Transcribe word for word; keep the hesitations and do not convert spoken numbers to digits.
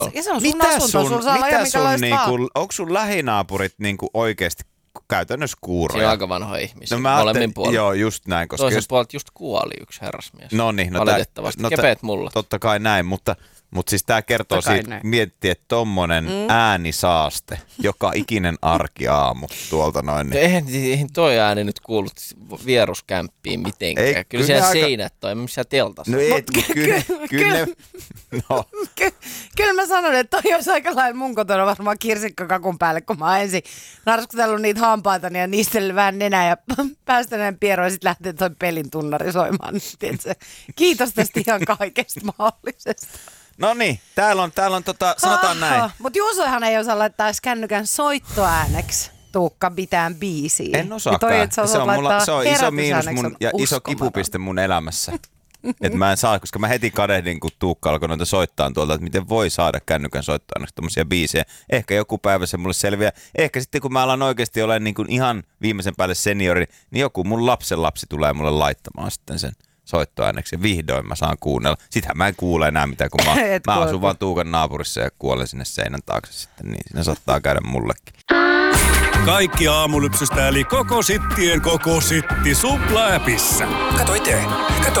Ja se on sun mitä asunto, sun, sulla saa olla ihan mitä sun minkälaista vaan. niinku, onko sun lähinaapurit niinku oikeesti käytännössä kuuroja? Se on aika vanhoja ihmisiä, no, molemmin puolella. Joo, just näin. Koska toisen jos... puolelta just kuoli yksi herrasmies. No niin, no valitettavasti. No Kepeät mulla. Totta kai näin, mutta, mutta siis tää kertoo siitä, miettii, että tommonen mm. äänisaaste, joka ikinen arkiaamu tuolta noin. Niin. Eihän, eihän toi ääni nyt kuullut vieruskämppiin mitenkään. Ei, kyllä, kyllä siellä aika... seinät toi, missä teltassa. No ei, kyllä, kyllä. No. Ky- kyllä mä sanon, että toi olisi aika lailla mun kotona varmaan kirsikkakakun päälle, kun mä oon ensin narskutellut niitä hampaitani ja niistellyt vähän nenää ja päästäneen pieroon ja sit lähtee toi pelin tunnari soimaan. Kiitos tästä ihan kaikesta mahdollisesta. No niin, täällä on, täällä on tota, sanotaan näin. Mutta Juusohan ei osaa laittaa edes kännykän soittoääneksi, Tuukka, mitään biisiä. En osaakaan. Toi, se on, mulla, se on iso miinus mun, ja iso kipupiste mun elämässä. Että mä en saa, koska mä heti kadehdin, kun Tuukka alkoi noita soittaa tuolta, että miten voi saada kännykän soittoääneksi tommosia biisejä. Ehkä joku päivä se mulle selviää. Ehkä sitten kun mä alan oikeasti olemaan niin kuin ihan viimeisen päälle seniori, niin joku mun lapsen lapsi tulee mulle laittamaan sitten sen soittoääneksi ja vihdoin mä saan kuunnella. Sittenhän mä en kuule enää mitään, kun mä, mä asun vaan Tuukan naapurissa ja kuolen sinne seinän taakse sitten, niin siinä saattaa käydä mullekin. Kaikki aamulypsystä eli koko sittien koko sitti Supla-äpissä. Kato itse. Kato.